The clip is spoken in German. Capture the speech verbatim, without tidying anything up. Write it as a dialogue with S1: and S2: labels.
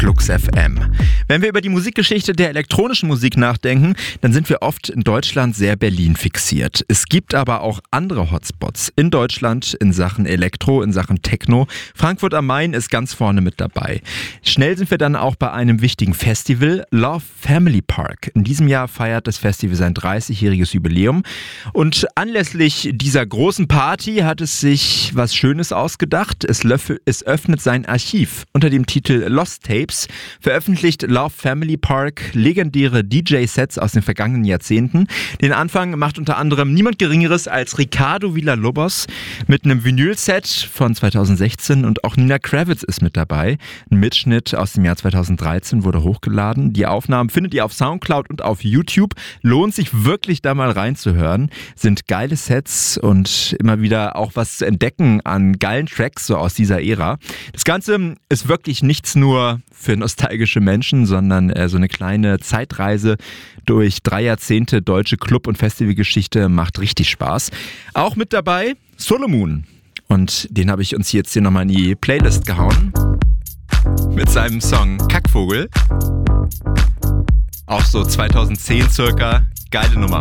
S1: Flux F M. Wenn wir über die Musikgeschichte der elektronischen Musik nachdenken, dann sind wir oft in Deutschland sehr Berlin fixiert. Es gibt aber auch andere Hotspots in Deutschland in Sachen Elektro, in Sachen Techno. Frankfurt am Main ist ganz vorne mit dabei. Schnell sind wir dann auch bei einem wichtigen Festival, Love Family Park. In diesem Jahr feiert das Festival sein dreißigjähriges Jubiläum. Und anlässlich dieser großen Party hat es sich was Schönes ausgedacht. Es, löff- es öffnet sein Archiv. Unter dem Titel Lost Tapes veröffentlicht Love Family Park legendäre D J-Sets aus den vergangenen Jahrzehnten. Den Anfang macht unter anderem niemand Geringeres als Ricardo Villalobos mit einem Vinyl-Set von zweitausendsechzehn und auch Nina Kravitz ist mit dabei. Ein Mitschnitt aus dem Jahr zweitausenddreizehn wurde hochgeladen. Die Aufnahmen findet ihr auf Soundcloud und auf YouTube. Lohnt sich wirklich da mal reinzuhören. Sind geile Sets und immer wieder auch was zu entdecken an geilen Tracks so aus dieser Ära. Das Ganze ist wirklich nichts nur für nostalgische Menschen, sondern äh, so eine kleine Zeitreise durch drei Jahrzehnte deutsche Club- und Festivalgeschichte macht richtig Spaß. Auch mit dabei Solomon. Und den habe ich uns jetzt hier nochmal in die Playlist gehauen. Mit seinem Song Kackvogel. Auch so zweitausendzehn circa. Geile Nummer.